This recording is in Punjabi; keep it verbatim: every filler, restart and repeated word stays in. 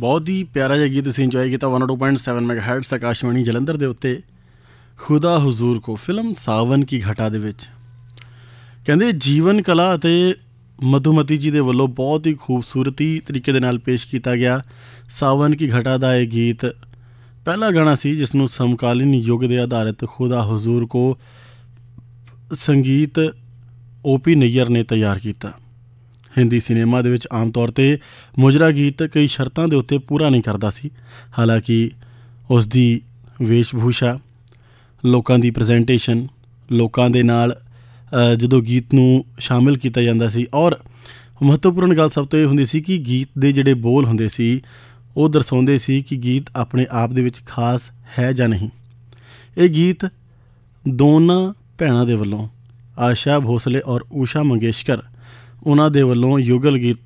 ਬਹੁਤ ਹੀ ਪਿਆਰਾ ਜਿਹਾ ਗੀਤ ਅਸੀਂ ਇੰਜੋਏ ਕੀਤਾ one two point seven ਮੈਗਾਹਰਟਜ਼ Akashvani Jalandhar ਦੇ ਉੱਤੇ ਖੁਦਾ ਹਜ਼ੂਰ ਕੋ ਫਿਲਮ ਸਾਵਨ ਕੀ ਘਟਾ ਦੇ ਵਿੱਚ। ਕਹਿੰਦੇ ਜੀਵਨ ਕਲਾ ਅਤੇ ਮਧੂਮਤੀ ਜੀ ਦੇ ਵੱਲੋਂ ਬਹੁਤ ਹੀ ਖੂਬਸੂਰਤੀ ਤਰੀਕੇ ਦੇ ਨਾਲ ਪੇਸ਼ ਕੀਤਾ ਗਿਆ ਸਾਵਨ ਕੀ ਘਟਾ ਦਾ ਇਹ ਗੀਤ ਪਹਿਲਾ ਗਾਣਾ ਸੀ ਜਿਸ ਨੂੰ ਸਮਕਾਲੀਨ ਯੁੱਗ ਦੇ ਆਧਾਰਿਤ ਖੁਦਾ ਹਜ਼ੂਰ ਕੋ ਸੰਗੀਤ ਓ ਪੀ ਨਈਅਰ ਨੇ ਤਿਆਰ ਕੀਤਾ। ਹਿੰਦੀ ਸਿਨੇਮਾ ਦੇ ਵਿੱਚ ਆਮ ਤੌਰ 'ਤੇ ਮੁਜਰਾ ਗੀਤ ਕਈ ਸ਼ਰਤਾਂ ਦੇ ਉੱਤੇ ਪੂਰਾ ਨਹੀਂ ਕਰਦਾ ਸੀ। ਹਾਲਾਂਕਿ ਉਸ ਦੀ ਵੇਸ਼ ਭੂਸ਼ਾ, ਲੋਕਾਂ ਦੀ ਪ੍ਰੈਜੈਂਟੇਸ਼ਨ, ਲੋਕਾਂ ਦੇ ਨਾਲ ਜਦੋਂ ਗੀਤ ਨੂੰ ਸ਼ਾਮਿਲ ਕੀਤਾ ਜਾਂਦਾ ਸੀ ਔਰ ਮਹੱਤਵਪੂਰਨ ਗੱਲ ਸਭ ਤੋਂ ਇਹ ਹੁੰਦੀ ਸੀ ਕਿ ਗੀਤ ਦੇ ਜਿਹੜੇ ਬੋਲ ਹੁੰਦੇ ਸੀ ਉਹ ਦਰਸਾਉਂਦੇ ਸੀ ਕਿ ਗੀਤ ਆਪਣੇ ਆਪ ਦੇ ਵਿੱਚ ਖਾਸ ਹੈ ਜਾਂ ਨਹੀਂ। ਇਹ ਗੀਤ ਦੋਨਾਂ ਭੈਣਾਂ ਦੇ ਵੱਲੋਂ ਆਸ਼ਾ ਭੋਸਲੇ ਔਰ ਊਸ਼ਾ ਮੰਗੇਸ਼ਕਰ ਉਹਨਾਂ ਦੇ ਵੱਲੋਂ ਯੁਗਲ ਗੀਤ